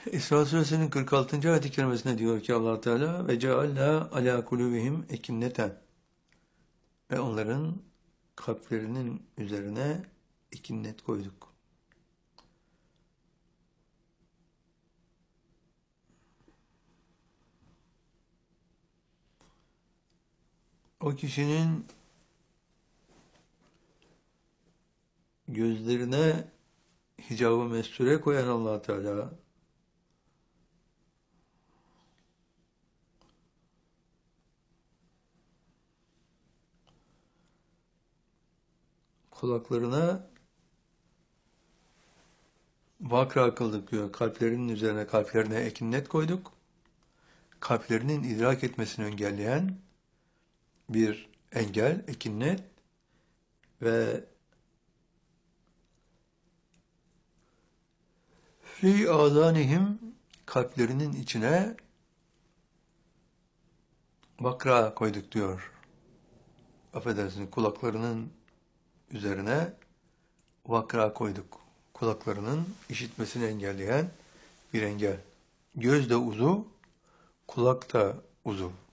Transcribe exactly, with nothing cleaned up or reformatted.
İsra suresinin kırk altıncı ayet-i kerimesinde diyor ki Allah Teala ve cealna ala kulubihim ekinneten ve onların kalplerinin üzerine ekinnet koyduk. O kişinin gözlerine hicab-ı mesture koyan Allah Teala kulaklarına vakra kıldık diyor. Kalplerinin üzerine, kalplerine ekinnet koyduk. Kalplerinin idrak etmesini engelleyen bir engel, ekinnet ve fi azanihim kalplerinin içine vakra koyduk diyor. Affedersiniz, kulaklarının üzerine vakra koyduk. Kulaklarının işitmesini engelleyen bir engel. Göz de uzuv, kulak da uzuv.